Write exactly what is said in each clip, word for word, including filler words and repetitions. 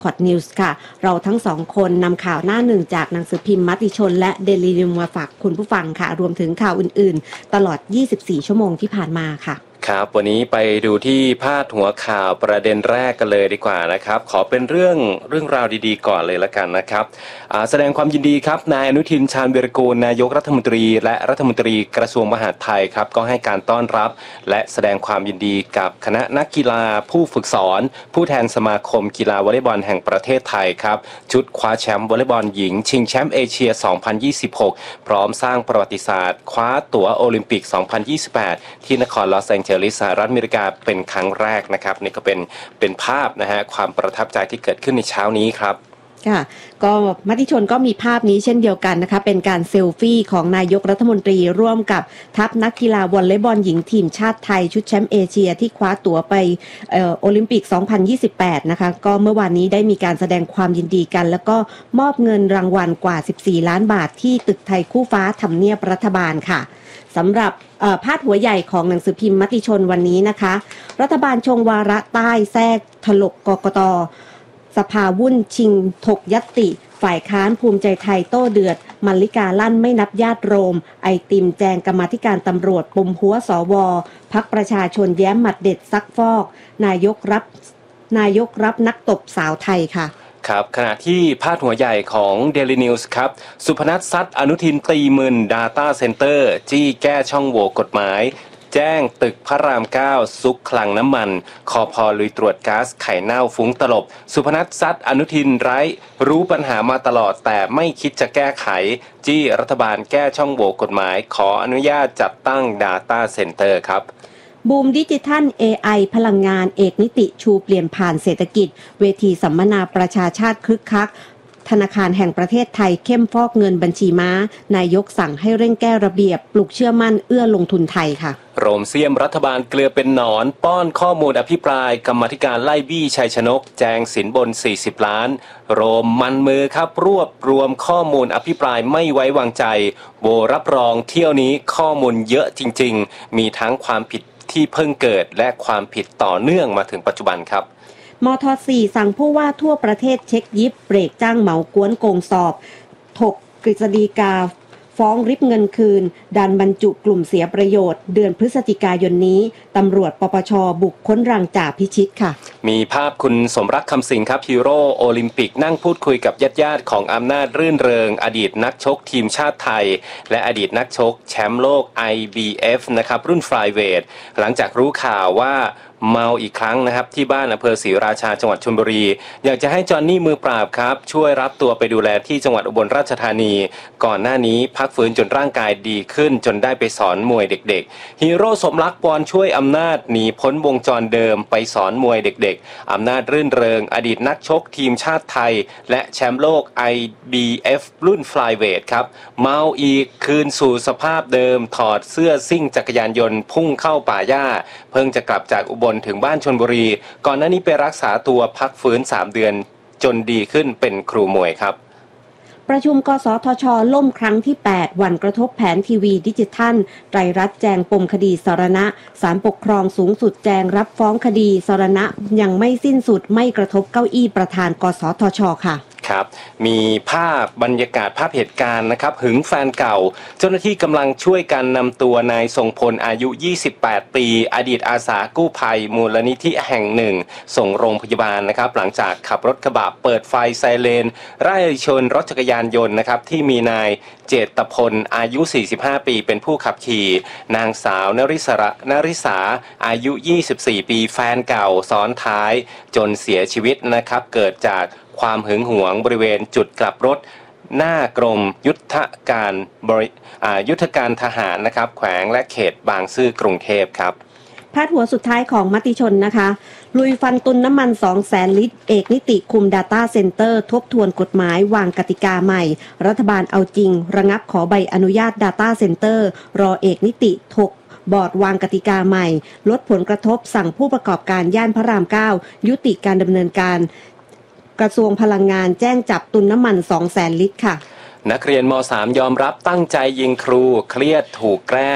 พอดนิวส์ค่ะเราทั้งสองคนนำข่าวหน้าหนึ่งจากหนังสือพิมพ์มติชนและเดลินิวมาฝากคุณผู้ฟังค่ะรวมถึงข่าวอื่นๆตลอดยี่สิบสี่ชั่วโมงที่ผ่านมาค่ะครับวันนี้ไปดูที่พาดหัวข่าวประเด็นแรกกันเลยดีกว่านะครับขอเป็นเรื่องเรื่องราวดีๆก่อนเลยละกันนะครับแสดงความยินดีครับนายอนุทินชาญวีรกูลนายกรัฐมนตรีและรัฐมนตรีกระทรวงมหาดไทยครับก็ให้การต้อนรับและแสดงความยินดีกับคณะนักกีฬาผู้ฝึกสอนผู้แทนสมาคมกีฬาวอลเลย์บอลแห่งประเทศไทยครับชุดคว้าแชมป์วอลเลย์บอลหญิงชิงแชมป์เอเชียสองพันยี่สิบหกพร้อมสร้างประวัติศาสตร์คว้าตั๋วโอลิมปิกสองพันยี่สิบแปดที่นครลอสแองเจลิสสหรัฐอเมริกาเป็นครั้งแรกนะครับนี่ก็เป็นเป็นภาพนะฮะความประทับใจที่เกิดขึ้นในเช้านี้ครับค่ะก็มติชนก็มีภาพนี้เช่นเดียวกันนะคะเป็นการเซลฟี่ของนายกรัฐมนตรีร่วมกับทัพนักกีฬาวอลเลย์บอลหญิงทีมชาติไทยชุดแชมป์เอเชียที่คว้าตั๋วไปเอ่อโอลิมปิกสองพันยี่สิบแปดนะคะก็เมื่อวานนี้ได้มีการแสดงความยินดีกันแล้วก็มอบเงินรางวัลกว่าสิบสี่ล้านบาทที่ตึกไทยคู่ฟ้าทำเนียบรัฐบาลค่ะสำหรับพาดหัวใหญ่ของหนังสือพิมพ์มติชนวันนี้นะคะรัฐบาลชงวาระใต้แทรกถลกกกต.สภาวุ่นชิงถกญัตติฝ่ายค้านภูมิใจไทยโต้เดือดมลลิกาลั่นไม่นับญาติโรมไอติมแจงกรรมาธิการตำรวจปมหัวสวพรรคประชาชนแย้มหมัดเด็ดซักฟอกนายกรับนายกรับนักตบสาวไทยค่ะครับขณะที่พาดหัวใหญ่ของ Daily News ครับสุพนัทซัดอนุทินตีมึน Data Center จี้แก้ช่องโหว่กฎหมายแจ้งตึกพระรามเก้าซุกคลังน้ำมันคอพอลุยตรวจก๊าซไข่เน่าฟุ้งตลบสุพนัทซัดอนุทินไร้รู้ปัญหามาตลอดแต่ไม่คิดจะแก้ไขจี้รัฐบาลแก้ช่องโหว่กฎหมายขออนุญาตจัดตั้ง Data Center ครับบูมดิจิทัล เอ ไอ พลังงานเอกนิติชูเปลี่ยนผ่านเศรษฐกิจเวทีสัมมนาประชาชาติคึกคักธนาคารแห่งประเทศไทยเข้มฟอกเงินบัญชีม้านายกสั่งให้เร่งแก้ระเบียบปลุกเชื่อมั่นเอื้อลงทุนไทยค่ะโรมเสียมรัฐบาลเกลือเป็นหนอนป้อนข้อมูลอภิปรายกรรมาธิการไล่บี้ชัยชนกแจงสินบนสี่สิบล้านโรมมันมือครับรวบรวมข้อมูลอภิปรายไม่ไว้วางใจโบรับรองเที่ยวนี้ข้อมูลเยอะจริงๆมีทั้งความผิดที่เพิ่งเกิดและความผิดต่อเนื่องมาถึงปัจจุบันครับมท.สี่ สั่งผู้ว่าทั่วประเทศเช็คยิบเบรกจ้างเหมากวนโกงสอบถกกฤษฎีกาฟ้องริบเงินคืนดันบรรจุกลุ่มเสียประโยชน์เดือนพฤศจิกายนนี้ตำรวจปปช.บุกค้นรังจ่าพิชิตค่ะมีภาพคุณสมรักคำสิงครับฮีโร่โอลิมปิกนั่งพูดคุยกับญาติๆของอำนาจรื่นเริงอดีตนักชกทีมชาติไทยและอดีตนักชกแชมป์โลก ไอ บี เอฟ นะครับรุ่นฟลายเวทหลังจากรู้ข่าวว่าเมาอีกครั้งนะครับที่บ้านอำเภอศรีราชาจังหวัดชลบุรีอยากจะให้จอนนี่มือปราบครับช่วยรับตัวไปดูแลที่จังหวัดอุบลราชธานีก่อนหน้านี้พักฟื้นจนร่างกายดีขึ้นจนได้ไปสอนมวยเด็กๆฮีโร่สมรักปอนช่วยอำนาจหนีพ้นวงจรเดิมไปสอนมวยเด็กๆอำนาจรื่นเริงอดีตนักชกทีมชาติไทยและแชมป์โลก ไอ บี เอฟ รุ่นฟลายเวทครับเมาอีกคืนสู่สภาพเดิมถอดเสื้อซิ่งจักรยานยนต์พุ่งเข้าป่าหญ้าเพิ่งจะกลับจากอุบลถึงบ้านชลบุรีก่อนหน้านี้ไปรักษาตัวพักฟื้นสามเดือนจนดีขึ้นเป็นครูมวยครับประชุมกสทช.ล่มครั้งที่แปดวันกระทบแผนทีวีดิจิทัลไตรรัฐแจงปมคดีสรณะศาลปกครองสูงสุดแจงรับฟ้องคดีสรณะยังไม่สิ้นสุดไม่กระทบเก้าอี้ประธานกสทช.ค่ะครับมีภาพบรรยากาศภาพเหตุการณ์นะครับหึงแฟนเก่าเจ้าหน้าที่กำลังช่วยกันนำตัวนายทรงพลอายุยี่สิบแปดปีอดีตอาสากู้ภัยมูลนิธิแห่งหนึ่งส่งโรงพยาบาลนะครับหลังจากขับรถกระบะเปิดไฟไซเรนไล่ชนรถจักรยานยนต์นะครับที่มีนายเจตพลอายุสี่สิบห้าปีเป็นผู้ขับขี่นางสาวนริศรนริษาอายุยี่สิบสี่ปีแฟนเก่าซ้อนท้ายจนเสียชีวิตนะครับเกิดจากความหึงหวงบริเวณจุดกลับรถหน้ากรมยุทธการบริยุทธการทหารนะครับแขวงและเขตบางซื่อกรุงเทพครับพาดหัวสุดท้ายของมติชนนะคะลุยฟันตุนน้ำมัน สองแสน ลิตรเอกนิติคุม Data Center ทบทวนกฎหมายวางกติกาใหม่รัฐบาลเอาจริงระงับขอใบอนุญาต Data Center รอเอกนิติถกบอร์ดวางกติกาใหม่ลดผลกระทบสั่งผู้ประกอบการย่านพระรามเก้ายุติการดำเนินการกระทรวงพลังงานแจ้งจับตุนน้ำมัน สองแสน ลิตรค่ะนักเรียนม.สาม ยอมรับตั้งใจยิงครูเครียดถูกแกล้ง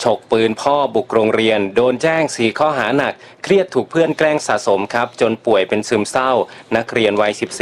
ฉกปืนพ่อบุกโรงเรียนโดนแจ้งสี่ข้อหาหนักเครียดถูกเพื่อนแกล้งสะสมครับจนป่วยเป็นซึมเศร้านักเรียนวัยสิบสี่